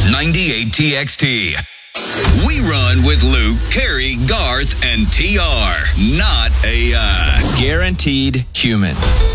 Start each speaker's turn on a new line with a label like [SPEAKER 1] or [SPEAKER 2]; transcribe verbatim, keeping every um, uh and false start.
[SPEAKER 1] ninety-eight T X T. We run with Luke, Carrie, Garth, and T R. Not A I.
[SPEAKER 2] Guaranteed human.